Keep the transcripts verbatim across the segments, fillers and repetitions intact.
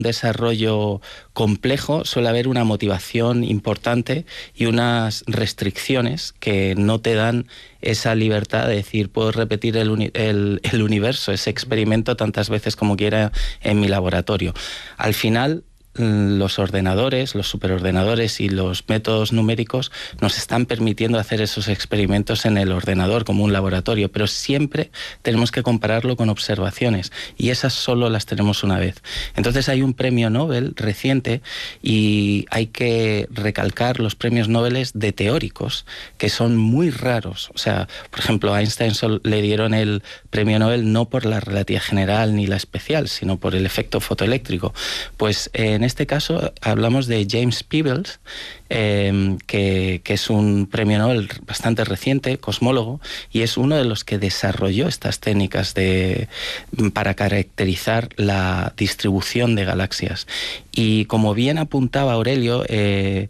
desarrollo complejo suele haber una motivación importante y unas restricciones que no te dan esa libertad de decir, puedo repetir el, uni el, el universo, ese experimento tantas veces como quiera en mi laboratorio. Al final, los ordenadores, los superordenadores y los métodos numéricos nos están permitiendo hacer esos experimentos en el ordenador como un laboratorio, pero siempre tenemos que compararlo con observaciones y esas solo las tenemos una vez. Entonces hay un premio Nobel reciente y hay que recalcar los premios Nobel de teóricos, que son muy raros. O sea, por ejemplo, a Einstein le dieron el premio Nobel no por la relatividad general ni la especial, sino por el efecto fotoeléctrico. Pues eh, en este caso hablamos de James Peebles, eh, que, que es un premio Nobel bastante reciente, cosmólogo, y es uno de los que desarrolló estas técnicas de, para caracterizar la distribución de galaxias. Y como bien apuntaba Aurelio, eh,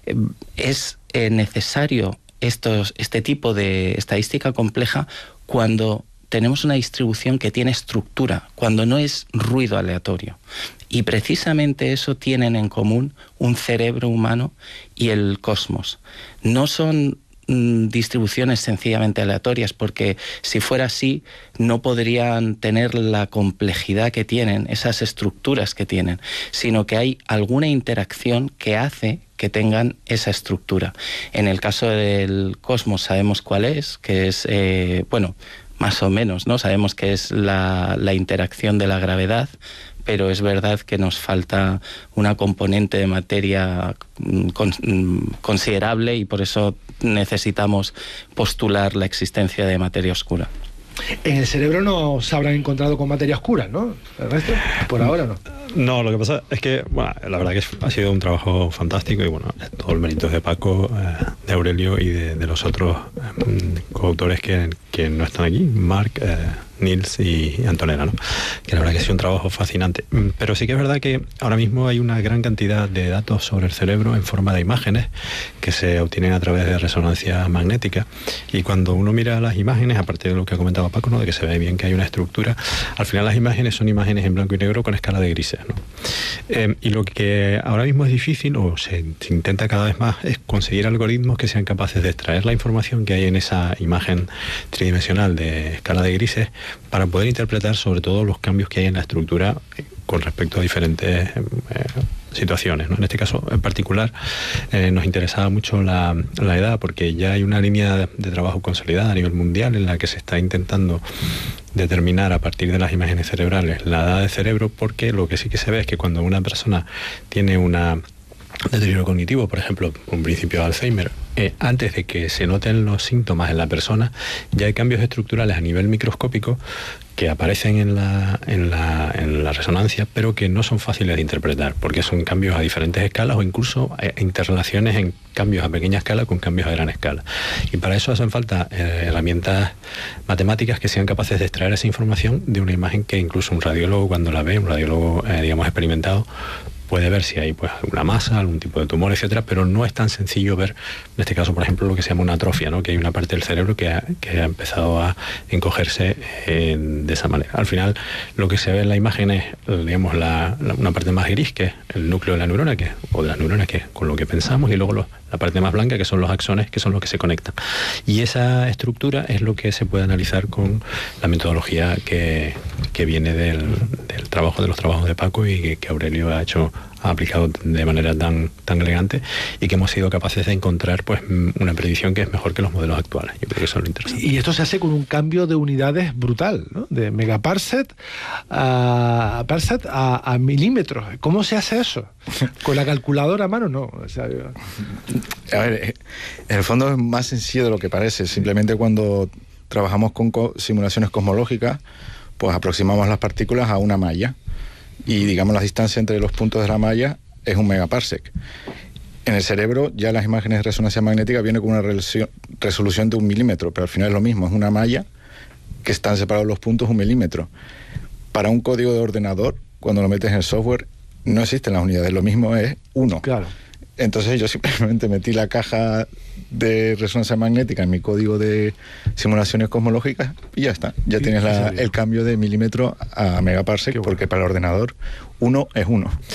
es eh, necesario estos, este tipo de estadística compleja cuando tenemos una distribución que tiene estructura, cuando no es ruido aleatorio. Y precisamente eso tienen en común un cerebro humano y el cosmos. No son mmm, distribuciones sencillamente aleatorias, porque si fuera así no podrían tener la complejidad que tienen, esas estructuras que tienen, sino que hay alguna interacción que hace que tengan esa estructura. En el caso del cosmos sabemos cuál es, que es, eh, bueno, más o menos, ¿no? Sabemos que es la, la interacción de la gravedad, pero es verdad que nos falta una componente de materia con, considerable y por eso necesitamos postular la existencia de materia oscura. En el cerebro no se habrán encontrado con materia oscura, ¿no? ¿El resto? Por ahora no. No, lo que pasa es que, bueno, la verdad que ha sido un trabajo fantástico y bueno, todo el mérito es de Paco, eh, de Aurelio y de, de los otros eh, coautores que, que no están aquí, Marc, eh, Nils y Antonella, ¿no? Que la verdad que ha sido un trabajo fascinante. Pero sí que es verdad que ahora mismo hay una gran cantidad de datos sobre el cerebro en forma de imágenes que se obtienen a través de resonancia magnética, y cuando uno mira las imágenes, aparte de lo que comentaba Paco, ¿no? De que se ve bien que hay una estructura, al final las imágenes son imágenes en blanco y negro con escala de grises, ¿no? Eh, y lo que ahora mismo es difícil, o se, se intenta cada vez más, es conseguir algoritmos que sean capaces de extraer la información que hay en esa imagen tridimensional de escala de grises para poder interpretar sobre todo los cambios que hay en la estructura con respecto a diferentes eh, situaciones, ¿no? En este caso en particular eh, nos interesaba mucho la, la edad, porque ya hay una línea de, de trabajo consolidada a nivel mundial en la que se está intentando determinar a partir de las imágenes cerebrales la edad del cerebro, porque lo que sí que se ve es que cuando una persona tiene una deterioro cognitivo, por ejemplo, un principio de Alzheimer, eh, antes de que se noten los síntomas en la persona, ya hay cambios estructurales a nivel microscópico que aparecen en la, en la, en la resonancia, pero que no son fáciles de interpretar, porque son cambios a diferentes escalas o incluso eh, interrelaciones en cambios a pequeña escala con cambios a gran escala. Y para eso hacen falta eh, herramientas matemáticas que sean capaces de extraer esa información de una imagen que incluso un radiólogo, cuando la ve, un radiólogo, eh, digamos, experimentado, puede ver si hay pues alguna masa, algún tipo de tumor, etcétera, pero no es tan sencillo ver, en este caso, por ejemplo, lo que se llama una atrofia, ¿no? Que hay una parte del cerebro que ha, que ha empezado a encogerse eh, de esa manera. Al final, lo que se ve en la imagen es, digamos, la, la, una parte más gris, que es el núcleo de la neurona, que, o de las neuronas, que es con lo que pensamos, y luego los, la parte más blanca, que son los axones, que son los que se conectan. Y esa estructura es lo que se puede analizar con la metodología que, que viene del, del trabajo, de los trabajos de Paco y que, que Aurelio ha hecho, ha aplicado de manera tan, tan elegante, y que hemos sido capaces de encontrar pues una predicción que es mejor que los modelos actuales. Yo creo que eso es lo interesante. Y esto se hace con un cambio de unidades brutal, ¿no? De megaparsec a, parsec a, a milímetros. ¿Cómo se hace eso? ¿Con la calculadora a mano? No. O sea, yo... A ver, en el fondo es más sencillo de lo que parece. Simplemente cuando trabajamos con co simulaciones cosmológicas, pues aproximamos las partículas a una malla. Y digamos la distancia entre los puntos de la malla es un megaparsec. En el cerebro ya las imágenes de resonancia magnética vienen con una resolución de un milímetro, pero al final es lo mismo, es una malla que están separados los puntos un milímetro. Para un código de ordenador, cuando lo metes en el software, no existen las unidades, lo mismo es uno. Claro. Entonces yo simplemente metí la caja de resonancia magnética en mi código de simulaciones cosmológicas y ya está. Ya Sí, tienes la- sí, sí. el cambio de milímetro a megaparsec, Qué bueno. porque para el ordenador uno es uno.